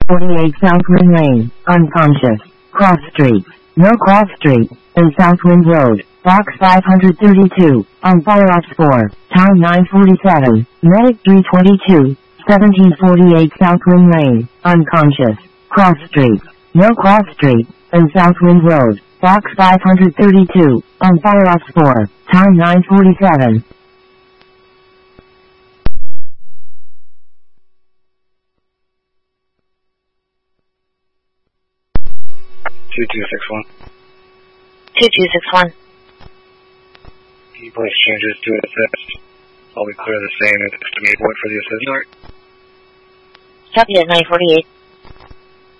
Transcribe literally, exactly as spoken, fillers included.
forty-eight Southwind Lane, unconscious, cross street, no cross street, in Southwind Road, box five hundred thirty-two, on follow-up four, town nine forty-seven, medic three twenty-two, seventeen forty-eight Southwind Lane, unconscious, cross street, no cross street, in Southwind Road, box five hundred thirty-two, on follow-up four, town nine forty-seven. two two six one. two two six one. Can you please change this to assist? I'll be clear the same as estimated point for the assist. Copy at nine forty-eight.